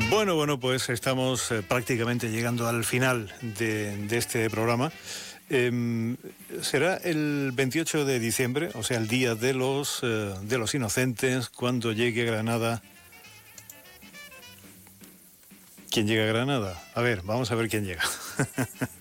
Bueno, pues estamos prácticamente llegando al final de este programa. Será el 28 de diciembre, o sea, el Día de los Inocentes, cuando llegue a Granada. ¿Quién llega a Granada? A ver, vamos a ver quién llega.